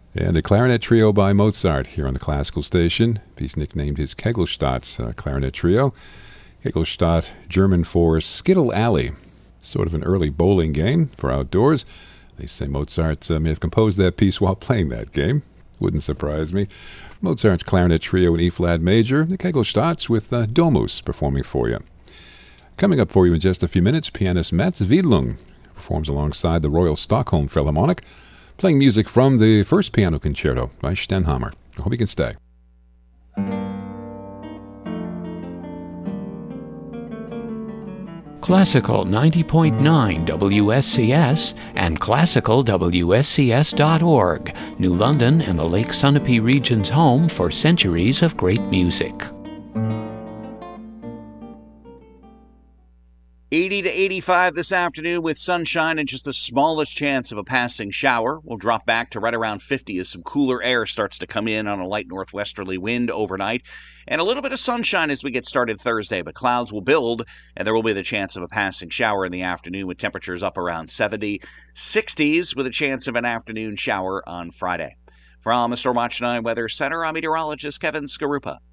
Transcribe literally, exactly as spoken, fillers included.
And a clarinet trio by Mozart here on the Classical Station. He's nicknamed his Kegelstadt uh, clarinet trio. Kegelstadt, German for Skittle Alley. Sort of an early bowling game for outdoors. They say Mozart uh, may have composed that piece while playing that game. Wouldn't surprise me. Mozart's clarinet trio in E-flat major, the Kegelstadts with uh, Domus performing for you. Coming up for you in just a few minutes, pianist Mats Widlung performs alongside the Royal Stockholm Philharmonic, playing music from the first piano concerto by Stenhammar. I hope you can stay. Classical ninety point nine W S C S and classical W S C S dot org, New London and the Lake Sunapee region's home for centuries of great music. eighty to eighty-five this afternoon with sunshine and just the smallest chance of a passing shower. We'll drop back to right around fifty as some cooler air starts to come in on a light northwesterly wind overnight. And a little bit of sunshine as we get started Thursday, but clouds will build and there will be the chance of a passing shower in the afternoon with temperatures up around seventy, sixties with a chance of an afternoon shower on Friday. From the Stormwatch nine Weather Center, I'm meteorologist Kevin Skarupa.